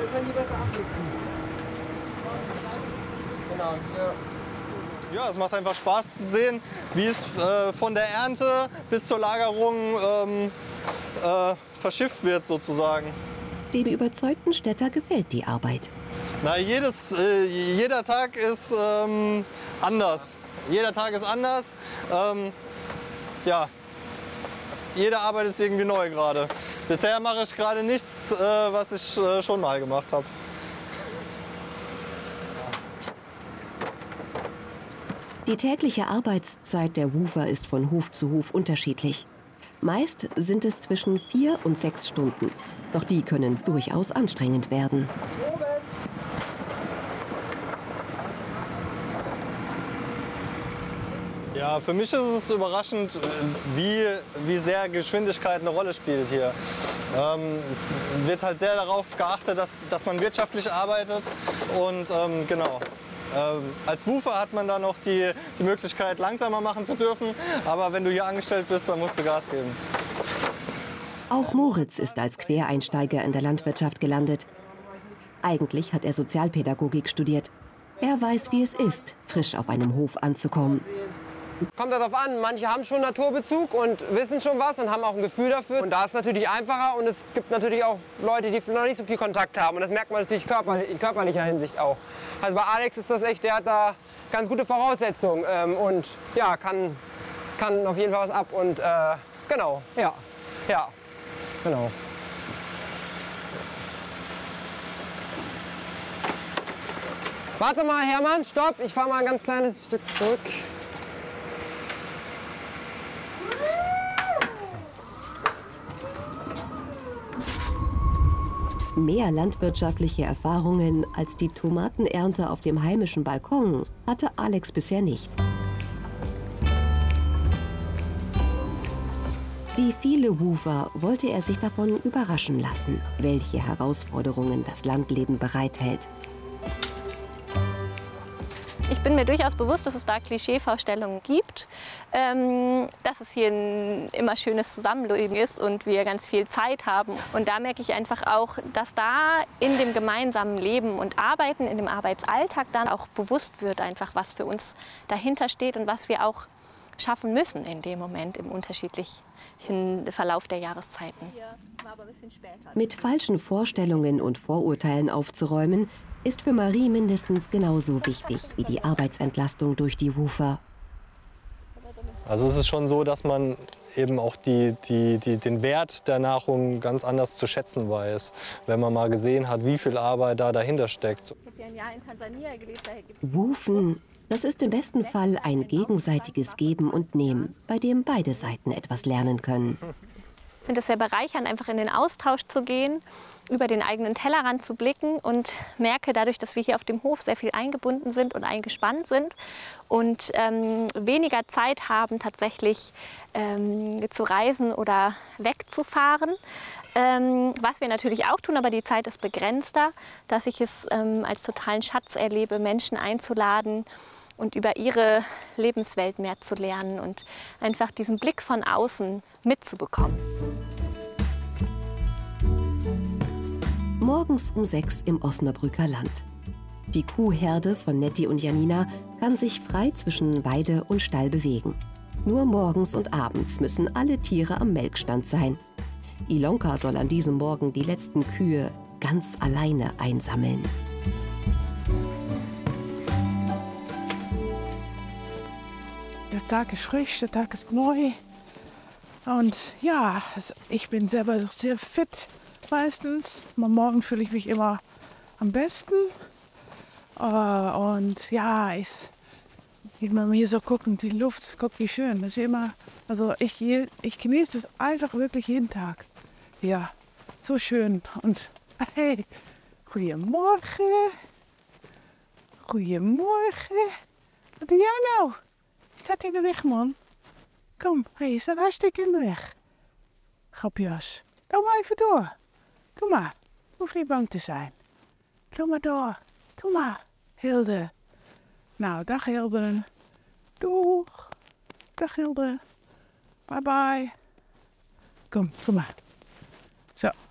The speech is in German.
können die besser abblicken. Genau, ja. Ja, es macht einfach Spaß zu sehen, wie es von der Ernte bis zur Lagerung verschifft wird sozusagen. Dem überzeugten Städter gefällt die Arbeit. Na, jeder Tag ist anders. Jeder Tag ist anders. Ja, jede Arbeit ist irgendwie neu gerade. Bisher mache ich gerade nichts, was ich schon mal gemacht habe. Die tägliche Arbeitszeit der Woofer ist von Hof zu Hof unterschiedlich. Meist sind es zwischen 4 und 6 Stunden. Doch die können durchaus anstrengend werden. Ja, für mich ist es überraschend, wie sehr Geschwindigkeit eine Rolle spielt hier. Es wird halt sehr darauf geachtet, dass man wirtschaftlich arbeitet und genau. Als Woofer hat man dann noch die Möglichkeit, langsamer machen zu dürfen. Aber wenn du hier angestellt bist, dann musst du Gas geben. Auch Moritz ist als Quereinsteiger in der Landwirtschaft gelandet. Eigentlich hat er Sozialpädagogik studiert. Er weiß, wie es ist, frisch auf einem Hof anzukommen. Kommt darauf an, manche haben schon Naturbezug und wissen schon was und haben auch ein Gefühl dafür. Und da ist es natürlich einfacher und es gibt natürlich auch Leute, die noch nicht so viel Kontakt haben. Und das merkt man natürlich in körperlicher Hinsicht auch. Also bei Alex ist das echt, der hat da ganz gute Voraussetzungen und ja, kann auf jeden Fall was ab. Und genau, ja, genau. Warte mal, Hermann, stopp, ich fahre mal ein ganz kleines Stück zurück. Mehr landwirtschaftliche Erfahrungen als die Tomatenernte auf dem heimischen Balkon hatte Alex bisher nicht. Wie viele Woofer wollte er sich davon überraschen lassen, welche Herausforderungen das Landleben bereithält. Ich bin mir durchaus bewusst, dass es da Klischeevorstellungen gibt, dass es hier ein immer schönes Zusammenleben ist und wir ganz viel Zeit haben. Und da merke ich einfach auch, dass da in dem gemeinsamen Leben und Arbeiten, in dem Arbeitsalltag dann auch bewusst wird, einfach was für uns dahinter steht und was wir auch schaffen müssen in dem Moment im unterschiedlichen Verlauf der Jahreszeiten. Mit falschen Vorstellungen und Vorurteilen aufzuräumen, ist für Marie mindestens genauso wichtig wie die Arbeitsentlastung durch die Woofer. Also es ist schon so, dass man eben auch den Wert der Nahrung ganz anders zu schätzen weiß, wenn man mal gesehen hat, wie viel Arbeit da dahinter steckt. Ich habe ja ein Jahr in Tansania gelebt, daher gibt es Woofen, das ist im besten Fall ein gegenseitiges Geben und Nehmen, bei dem beide Seiten etwas lernen können. Ich finde es sehr bereichernd, einfach in den Austausch zu gehen, über den eigenen Tellerrand zu blicken und merke dadurch, dass wir hier auf dem Hof sehr viel eingebunden sind und eingespannt sind und weniger Zeit haben, tatsächlich zu reisen oder wegzufahren. Was wir natürlich auch tun, aber die Zeit ist begrenzter, dass ich es als totalen Schatz erlebe, Menschen einzuladen und über ihre Lebenswelt mehr zu lernen und einfach diesen Blick von außen mitzubekommen. Morgens um 6 im Osnabrücker Land. Die Kuhherde von Netti und Janina kann sich frei zwischen Weide und Stall bewegen. Nur morgens und abends müssen alle Tiere am Melkstand sein. Ilonka soll an diesem Morgen die letzten Kühe ganz alleine einsammeln. Der Tag ist frisch, der Tag ist neu. Und ja, ich bin selber sehr fit meistens. Am Morgen fühle ich mich immer am besten. Und ja, wenn man hier so guckt und die Luft, guck wie schön. Das ist immer, also ich genieße das einfach wirklich jeden Tag. Ja, so schön. Und hey, goedemorgen. Goedemorgen. Wat doe jij nou? Je staat in de weg, man. Kom, hey, je staat hartstikke in de weg. Grapjas. Loop maar even door. Doe maar. Hoef niet bang te zijn. Loop maar door. Doe maar. Hilde. Nou, dag Hilde. Doeg. Dag Hilde. Bye bye. Kom maar. Zo.